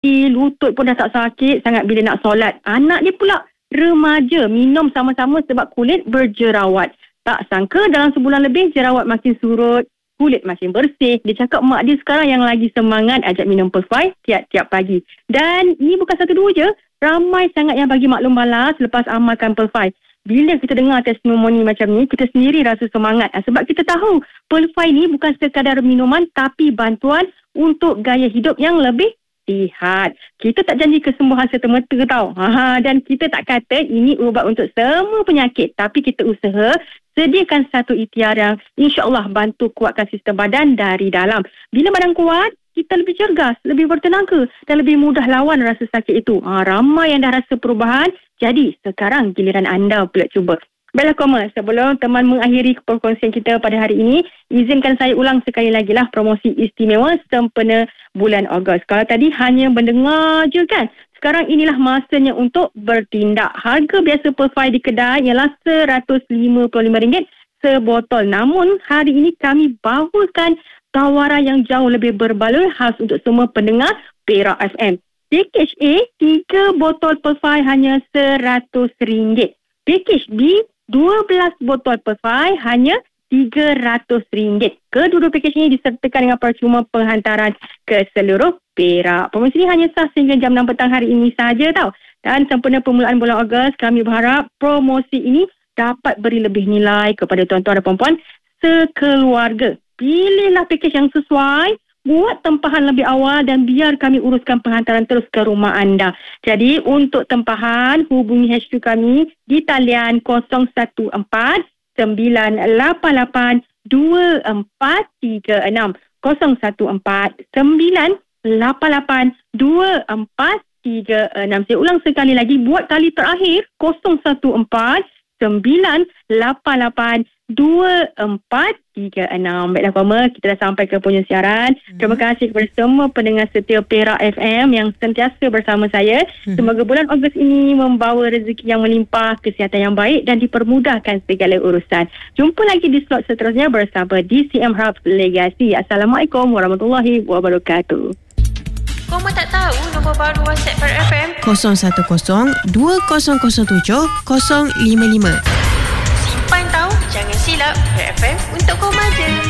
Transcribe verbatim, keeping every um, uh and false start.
lutut pun dah tak sakit sangat bila nak solat. Anak dia pula remaja, minum sama-sama sebab kulit berjerawat. Tak sangka dalam sebulan lebih jerawat makin surut, kulit makin bersih. Dia cakap mak dia sekarang yang lagi semangat ajak minum Perfy tiap-tiap pagi. Dan ini bukan satu dua je, ramai sangat yang bagi maklum balas lepas amalkan Perfy. Bila kita dengar testimoni macam ni, kita sendiri rasa semangat. Sebab kita tahu Perfy ni bukan sekadar minuman tapi bantuan untuk gaya hidup yang lebih sihat. Kita tak janji kesembuhan serta-merta tau. Ha, dan kita tak kata ini ubat untuk semua penyakit. Tapi kita usaha sediakan satu ikhtiar yang insya-Allah bantu kuatkan sistem badan dari dalam. Bila badan kuat, kita lebih cergas, lebih bertenaga dan lebih mudah lawan rasa sakit itu. Ha, ramai yang dah rasa perubahan. Jadi sekarang giliran anda pula cuba. Baiklah Koma, sebelum teman mengakhiri perkongsian kita pada hari ini, izinkan saya ulang sekali lagi lah promosi istimewa sempena bulan Ogos. Kalau tadi hanya mendengar je kan, sekarang inilah masanya untuk bertindak. Harga biasa Perfy di kedai ialah seratus lima puluh lima ringgit sebotol. Namun hari ini kami bawakan tawaran yang jauh lebih berbaloi khas untuk semua pendengar Perak F M. Pakej A, tiga botol Perfy hanya seratus ringgit. Pakej B, dua belas botol Perfy hanya tiga ratus ringgit. Kedua-dua pakej ini disertakan dengan percuma penghantaran ke seluruh Perak. Promosi ini hanya sah sehingga jam enam petang hari ini sahaja tau. Dan sempena permulaan bulan Ogos, kami berharap promosi ini dapat beri lebih nilai kepada tuan-tuan dan puan-puan sekeluarga. Pilihlah pakej yang sesuai, buat tempahan lebih awal dan biar kami uruskan penghantaran terus ke rumah anda. Jadi untuk tempahan, hubungi H Q kami di talian kosong satu empat sembilan lapan lapan dua empat tiga enam. kosong satu empat sembilan lapan lapan dua empat tiga enam. Saya ulang sekali lagi, buat kali terakhir kosong satu empat sembilan lapan lapan dua empat tiga enam. Baiklah Koma, kita dah sampai ke penghujung siaran. Hmm. Terima kasih kepada semua pendengar setia Perak F M yang sentiasa bersama saya. Hmm. Semoga bulan Ogos ini membawa rezeki yang melimpah, kesihatan yang baik dan dipermudahkan segala urusan. Jumpa lagi di slot seterusnya bersama D C M Hub Legacy. Assalamualaikum warahmatullahi wabarakatuh. Koma tak tahu nombor baru WhatsApp Perak F M? kosong satu kosong dua kosong kosong tujuh kosong lima lima. Simpan tahu, jangan silap. Perak F M untuk Koma je.